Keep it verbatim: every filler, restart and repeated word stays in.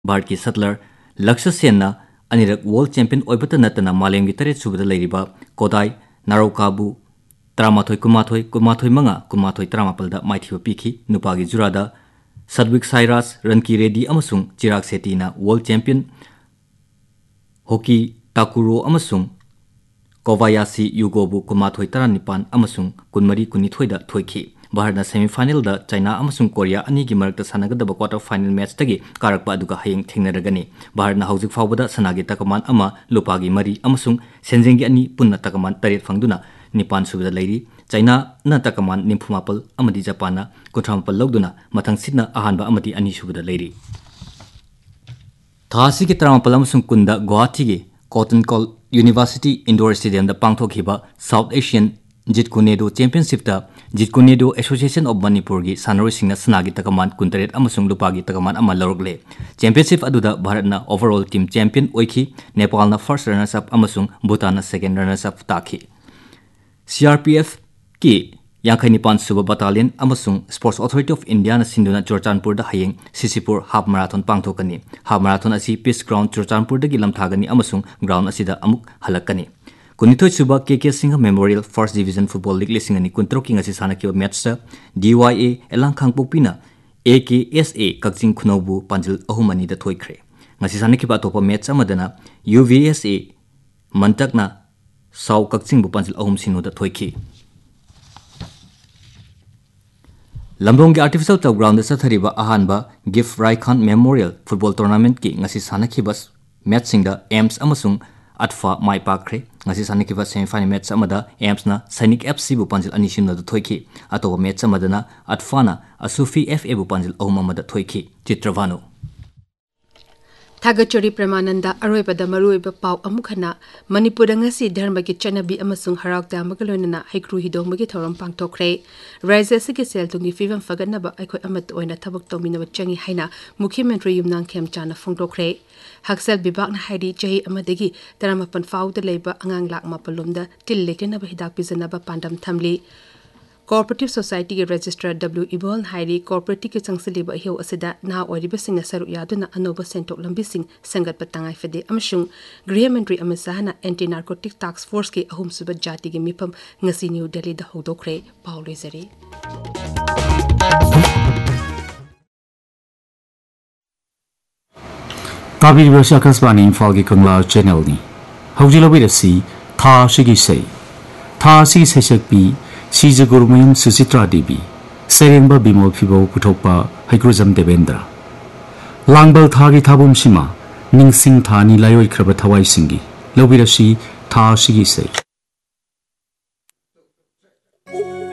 भारत की सटलर लक्ष्य Sen अनिरक world champion ओइबत नतना मालेम की तरेत सुबद लेरिबा कोदाई नारोकाबु तरामाथोय कुमाथोय कुमाथोय मंगा कुमाथोय तरामापलदा माइथिबा पीखी नुपागी जुरादा सदविक Cyrus रनकी Reddy अमसुंग Chirag सेटीना world champion hockey ताकुरो अमसुंग कोवायासी युगोबु कुमाथोय तरानिपान अमसुंग कुनमरी कुनिथोयदा थोयखी Bharat semifinal the China अमसुंग Korea अनी की मरकत सानगदब क्वार्टर फाइनल मैच तगी कारकपा अदुगा हयेंग थेंगनरगनी भारत हौजिक फाउबदा सनागी तकमान अमा लुपागी मरी अमसुंग सेंजेंगी अनी पुन्ना तकमान तरेत फंगदुना निपान सुबदा लैरी चाइना न तकमान निम्फुमापल अमदी जापान कुंथ्रामापल लौदुना मथंग सिदना अहानबा अमदी अनी सुबदा लैरी थासी की तरामापल अमसुंग कुंदा गुवाहाटी की cotton call university indoor stadium the पांगथोखिबा south Asian जितकुनेडो championship the जितकुनेडो association of Manipur की सानरोइसिंगना सनागी तकमान कुंतरेत अमसुंग लुपागी तकमान अमा लौरगले चैंपियनशिप अदुदा भारतना overall team champion ओइखी नेपालना first runners up अमसुंग भूटानना second runners up ताखी CRPF की यांखैनिपान सुबह battalion अमसुंग sports authority of India न सिंधुना Churachandpur the हयेंग सिसिपुर half marathon पांगथोकनी half marathon असी peace ground Churachandpur दगी लमथागनी अमसुंग ground असिदा अमुक हलकनी कुनिथोय सुबह के के Singh memorial first division football league लिसिंग अनि कुंतरो की ngasi सानकिबा match डीवाईए एलांखांगपोकपिना एकेएसए कक्जिंग खुनौबु पांजिल अहुमनी the थोइख्रे ngasi सानकिबा अतोपा match अमदना यूवीएसए मंतकना साउ कक्जिंग बु पांजिल अहुम सिनु द थोइखी लमरोंग के artificial turf ground सथरिबा अहानबा gift रायखान memorial football tournament की ngasi सानकिबा match Singh the AIIMS अमसुंग अटफा my पाख्रे ngasi सानकिबा semifinal match अमदा AIIMS ना सैनिक एफसी बु पांजिल अनि सिनु द थोइखी अतोबा मैच अमदना अटफाना असुफी एफए बु पांजिल अहुम अमदा थोइखी चित्रभानु थागचोरी प्रमानंदा अरोइबदा मरुइबा पाउ अमुखना मणिपुर ngasi धर्म की चनबी अमसुंग हराउता अमगलोनना हैक्रू हिदोंबगी थौरम पांगथोखरे राज्य सिगे सेलतुंगी फिवम फगनबा अखोय अमत ओइना थबक तोमिनब चंगी हाइना मुख्यमंत्री युमनांग खेमचाना फोंगदोखरे हक्सल विभागना हाइदी चही अमदगी तरामपन फाउदा लेबा अंगांग लाख मापलोमदा तिल लेकेनबा हिदाक पिजनबा पांडम थमली कोऑपरेटिव सोसाइटी के रजिस्ट्रार डब्ल्यू इबोल हाइरी कोऑपरेटिव के चंगसलिबा हिउ असदा ना ओरिबसिंग सरुक यादुना अनोबा सेंटोक लंबिसिंग संगत पतंगाई फदे अमशुंग गृह मंत्री Amit शाहना anti narcotic task force के अहुम सुबह जाति के मिफम ngasi न्यू दिल्ली द होदोखरे पाउलेजरी ताबी वर्षा आकाशवाणी इम्फाल की कंगला चैनल नि हौजिलोबिरसी था सिगी सै था सिगी सैसकपी सिजगुरुमयम सुचित्रा देवी सेरेंबा बिमोल फिबो पुथोकपा हैग्रोजम देवेंद्र लांगबल थागी थाबुम सिमा निंगसिंग थानी लायोय खरबा थवाई सिंगी लौबिरसी था सिगी सै